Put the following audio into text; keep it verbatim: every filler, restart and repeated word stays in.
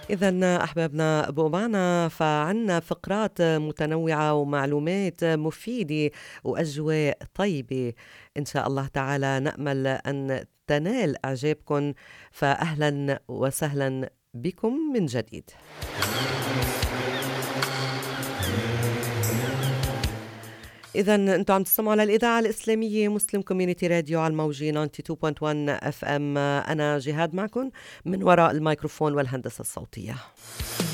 إذا أحبابنا ابقوا معنا، فعنا فقرات متنوعة ومعلومات مفيدة وأجواء طيبة إن شاء الله تعالى. نأمل أن تنال إعجابكم، فأهلا وسهلا بكم من جديد. إذا أنتم عم تسمعوا على الإذاعة الإسلامية مسلم كوميونيتي راديو على الموجة تسعة واتنين فاصلة واحد اف ام. أنا جهاد معكم من وراء الميكروفون والهندسة الصوتية.